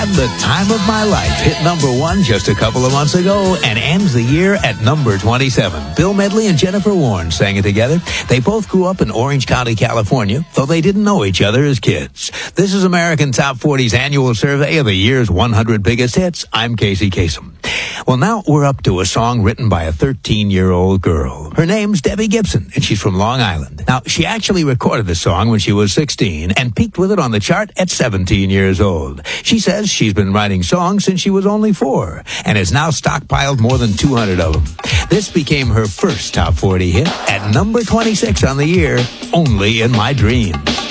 Had the Time of My Life hit number 1 just a couple of months ago and ends the year at number 27. Bill Medley and Jennifer Warren sang it together. They both grew up in Orange County, California, though they didn't know each other as kids. This is American Top 40's annual survey of the year's 100 biggest hits. I'm Casey Kasem. Well, now we're up to a song written by a 13-year-old girl. Her name's Debbie Gibson, and she's from Long Island. Now, she actually recorded the song when she was 16 and peaked with it on the chart at 17 years old. She says she's been writing songs since she was only 4 and has now stockpiled more than 200 of them. This became her first Top 40 hit at number 26 on the year, Only in My Dreams.